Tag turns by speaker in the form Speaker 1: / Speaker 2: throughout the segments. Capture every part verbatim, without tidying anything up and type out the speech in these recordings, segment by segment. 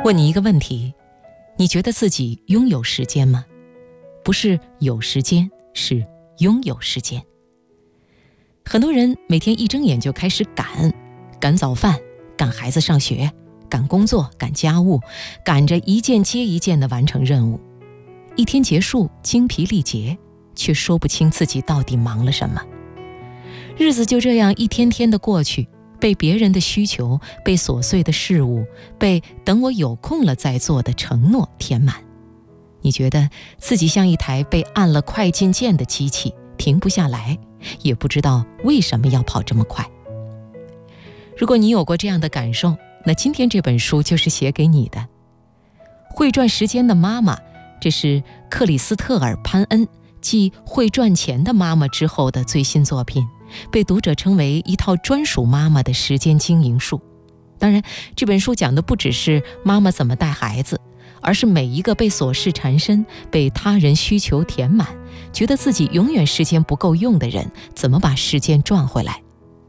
Speaker 1: 问你一个问题，你觉得自己拥有时间吗？不是有时间，是拥有时间。很多人每天一睁眼就开始赶，赶早饭，赶孩子上学，赶工作，赶家务，赶着一件接一件地完成任务。一天结束，精疲力竭，却说不清自己到底忙了什么。日子就这样一天天的过去，被别人的需求，被琐碎的事物，被等我有空了再做的承诺填满。你觉得自己像一台被按了快进键的机器，停不下来，也不知道为什么要跑这么快。如果你有过这样的感受，那今天这本书就是写给你的。会赚时间的妈妈，这是克里斯特尔·潘恩继会赚钱的妈妈之后的最新作品，被读者称为一套专属妈妈的时间经营术。当然，这本书讲的不只是妈妈怎么带孩子，而是每一个被琐事缠身，被他人需求填满，觉得自己永远时间不够用的人，怎么把时间赚回来。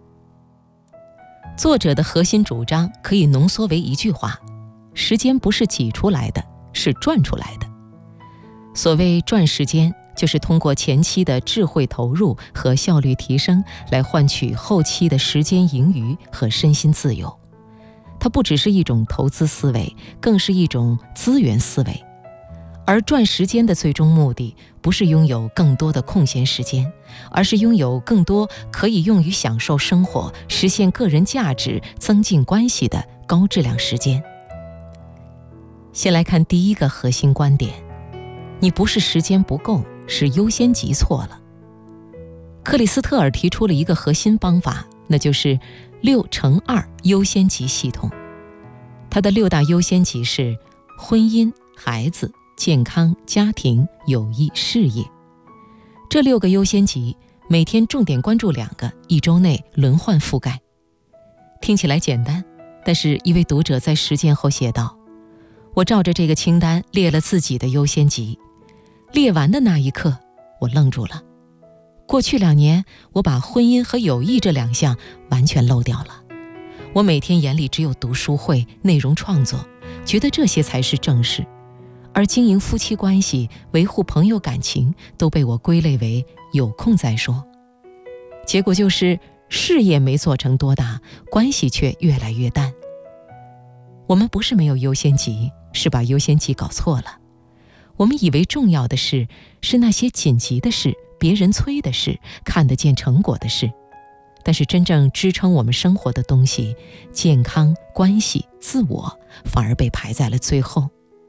Speaker 1: 作者的核心主张可以浓缩为一句话：时间不是挤出来的，是赚出来的。所谓赚时间，就是通过前期的智慧投入和效率提升，来换取后期的时间盈余和身心自由。它不只是一种投资思维，更是一种资源思维。而赚时间的最终目的，不是拥有更多的空闲时间，而是拥有更多可以用于享受生活、实现个人价值、增进关系的高质量时间。先来看第一个核心观点：你不是时间不够，是优先级错了。克里斯特尔提出了一个核心方法，那就是六乘二优先级系统。它的六大优先级是婚姻、孩子、健康、家庭、友谊、事业。这六个优先级每天重点关注两个，一周内轮换覆盖。听起来简单，但是一位读者在实践后写道：我照着这个清单列了自己的优先级，列完的那一刻，我愣住了。过去两年，我把婚姻和友谊这两项完全漏掉了。我每天眼里只有读书会、内容创作，觉得这些才是正事。而经营夫妻关系、维护朋友感情，都被我归类为有空再说。结果就是事业没做成多大，关系却越来越淡。我们不是没有优先级，是把优先级搞错了。我们以为重要的事是那些紧急的事、别人催的事、看得见成果的事，但是真正支撑我们生活的东西，健康、关系、自我，反而被排在了最后。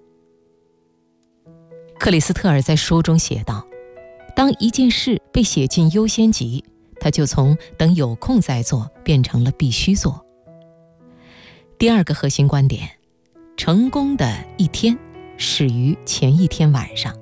Speaker 1: 克里斯特尔在书中写道：当一件事被写进优先级，它就从等有空再做变成了必须做。第二个核心观点：成功的一天始于前一天晚上。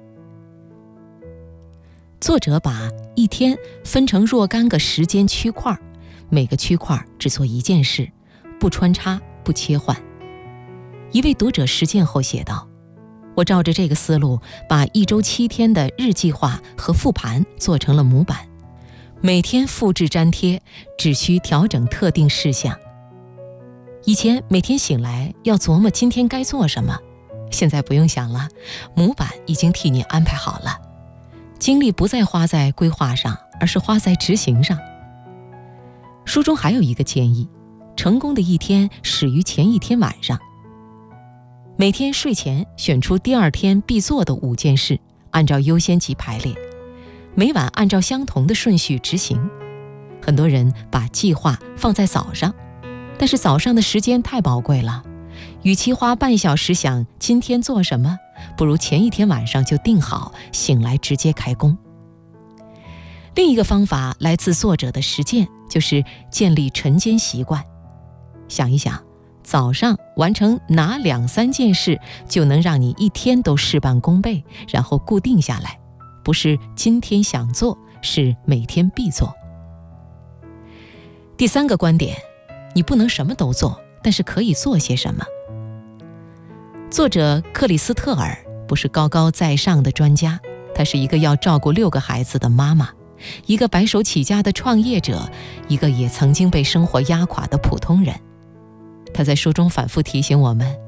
Speaker 1: 作者把一天分成若干个时间区块，每个区块只做一件事，不穿插，不切换。一位读者实践后写道：我照着这个思路，把一周七天的日计划和复盘做成了模板，每天复制粘贴，只需调整特定事项。以前每天醒来要琢磨今天该做什么，现在不用想了，模板已经替你安排好了。精力不再花在规划上，而是花在执行上。书中还有一个建议：成功的一天始于前一天晚上。每天睡前选出第二天必做的五件事，按照优先级排列，每晚按照相同的顺序执行。很多人把计划放在早上，但是早上的时间太宝贵了，与其花半小时想今天做什么，不如前一天晚上就定好，醒来直接开工。另一个方法来自作者的实践，就是建立晨间习惯。想一想，早上完成哪两三件事，就能让你一天都事半功倍，然后固定下来，不是今天想做，是每天必做。第三个观点：你不能什么都做，但是可以做些什么。作者克里斯特尔不是高高在上的专家，她是一个要照顾六个孩子的妈妈，一个白手起家的创业者，一个也曾经被生活压垮的普通人。她在书中反复提醒我们，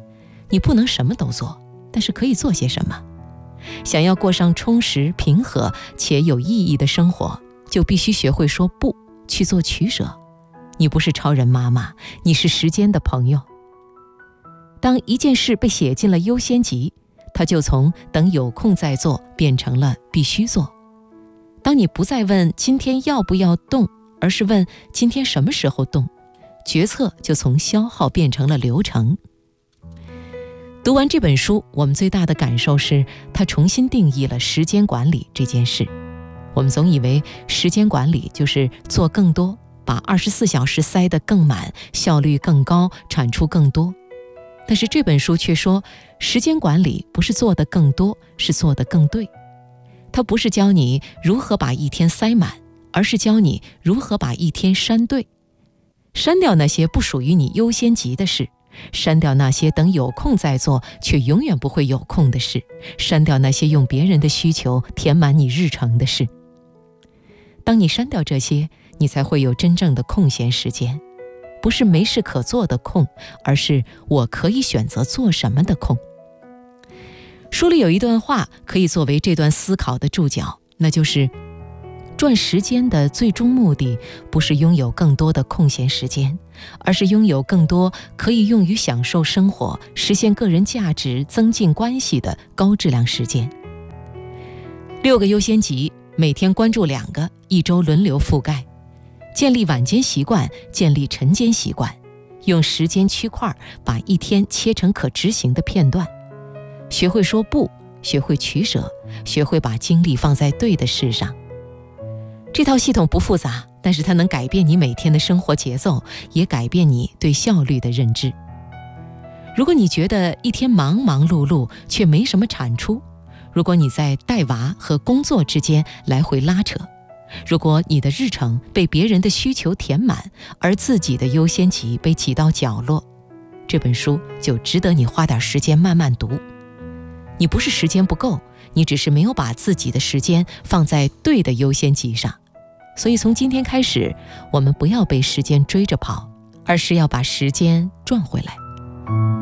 Speaker 1: 你不能什么都做，但是可以做些什么。想要过上充实、平和且有意义的生活，就必须学会说不，去做取舍。你不是超人妈妈，你是时间的朋友。当一件事被写进了优先级，它就从等有空再做变成了必须做。当你不再问今天要不要动，而是问今天什么时候动，决策就从消耗变成了流程。读完这本书，我们最大的感受是，它重新定义了时间管理这件事。我们总以为时间管理就是做更多，把二十四小时塞得更满，效率更高，产出更多。但是这本书却说，时间管理不是做得更多，是做得更对。它不是教你如何把一天塞满，而是教你如何把一天删对。删掉那些不属于你优先级的事，删掉那些等有空再做却永远不会有空的事，删掉那些用别人的需求填满你日程的事。当你删掉这些，你才会有真正的空闲时间，不是没事可做的空，而是我可以选择做什么的空。书里有一段话可以作为这段思考的注脚，那就是赚时间的最终目的不是拥有更多的空闲时间，而是拥有更多可以用于享受生活、实现个人价值、增进关系的高质量时间。六个优先级，每天关注两个，一周轮流覆盖。建立晚间习惯，建立晨间习惯，用时间区块把一天切成可执行的片段。学会说不，学会取舍，学会把精力放在对的事上。这套系统不复杂，但是它能改变你每天的生活节奏，也改变你对效率的认知。如果你觉得一天忙忙碌碌却没什么产出，如果你在带娃和工作之间来回拉扯，如果你的日程被别人的需求填满，而自己的优先级被挤到角落，这本书就值得你花点时间慢慢读。你不是时间不够，你只是没有把自己的时间放在对的优先级上。所以从今天开始，我们不要被时间追着跑，而是要把时间赚回来。